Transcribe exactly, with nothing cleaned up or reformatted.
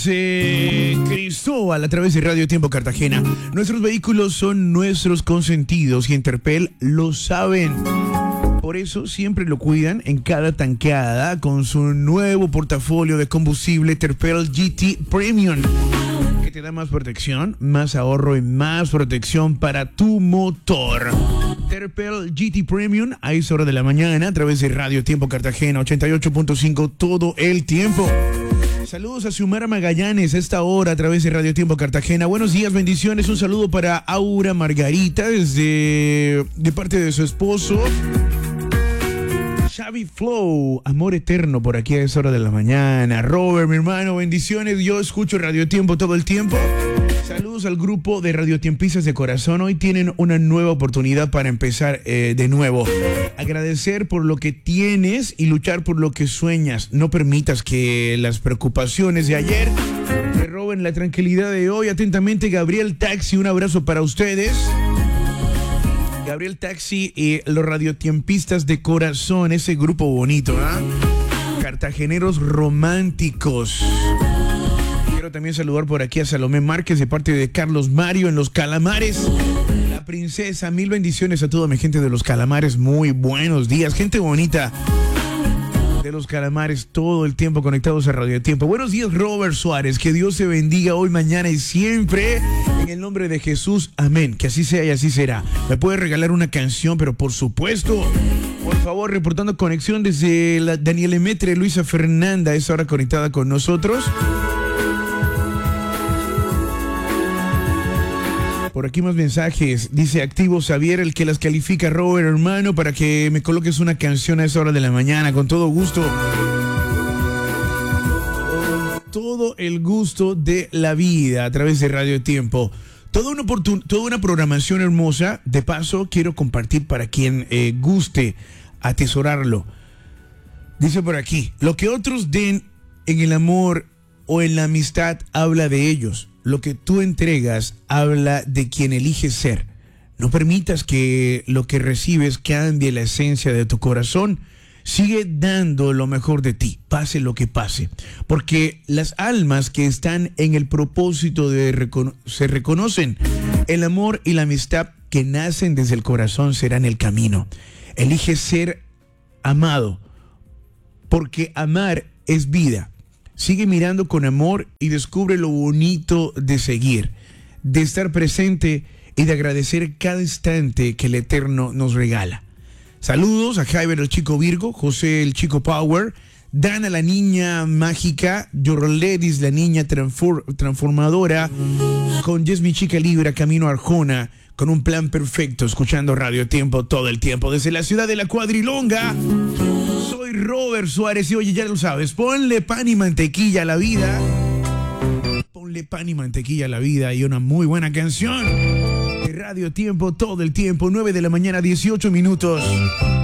Eh, Cristóbal a través de Radio Tiempo Cartagena. Nuestros vehículos son nuestros consentidos y en Terpel lo saben. Por eso siempre lo cuidan en cada tanqueada con su nuevo portafolio de combustible Terpel G T Premium, que te da más protección, más ahorro y más protección para tu motor. Terpel G T Premium a esa hora de la mañana a través de Radio Tiempo Cartagena ochenta y ocho punto cinco todo el tiempo. Saludos a Xiomara Magallanes a esta hora a través de Radio Tiempo Cartagena. Buenos días, bendiciones. Un saludo para Aura Margarita desde de parte de su esposo Xavi Flow, amor eterno por aquí a esa hora de la mañana. Robert, mi hermano, bendiciones. Yo escucho Radio Tiempo todo el tiempo. Saludos al grupo de radiotiempistas de corazón. Hoy tienen una nueva oportunidad para empezar eh, de nuevo. Agradecer por lo que tienes y luchar por lo que sueñas. No permitas que las preocupaciones de ayer te roben la tranquilidad de hoy. Atentamente, Gabriel Taxi. Un abrazo para ustedes. Gabriel Taxi y los radiotiempistas de corazón. Ese grupo bonito, ¿ah? ¿eh? Cartageneros románticos. Quiero también saludar por aquí a Salomé Márquez de parte de Carlos Mario en Los Calamares. La princesa, mil bendiciones a toda mi gente de Los Calamares. Muy buenos días, gente bonita de Los Calamares, todo el tiempo conectados a Radio Tiempo. Buenos días, Robert Suárez. Que Dios te bendiga hoy, mañana y siempre. En el nombre de Jesús, amén. Que así sea y así será. Me puede regalar una canción, pero por supuesto, por favor, reportando conexión desde la Daniel Emetre, Luisa Fernanda, es ahora conectada con nosotros. Por aquí más mensajes. Dice activo Xavier, el que las califica. Robert, hermano, para que me coloques una canción a esa hora de la mañana. Con todo gusto. Con todo el gusto de la vida a través de Radio Tiempo. Toda una, oportun- toda una programación hermosa. De paso, quiero compartir para quien eh, guste atesorarlo. Dice por aquí, lo que otros den en el amor o en la amistad habla de ellos. Lo que tú entregas habla de quien eliges ser. No permitas que lo que recibes cambie la esencia de tu corazón. Sigue dando lo mejor de ti, pase lo que pase. Porque las almas que están en el propósito de recono- se reconocen. El amor y la amistad que nacen desde el corazón serán el camino. Elige ser amado, porque amar es vida. Sigue mirando con amor y descubre lo bonito de seguir, de estar presente y de agradecer cada instante que el Eterno nos regala. Saludos a Javier el Chico Virgo, José el Chico Power, Dana la niña mágica, Yorledis la niña transfor- transformadora, con Jess mi chica Libra, camino a Arjona, con un plan perfecto, escuchando Radio Tiempo todo el tiempo desde la ciudad de la Cuadrilonga. Soy Robert Suárez y oye, ya lo sabes, ponle pan y mantequilla a la vida. Ponle pan y mantequilla a la vida y una muy buena canción de Radio Tiempo todo el tiempo, nueve de la mañana, dieciocho minutos.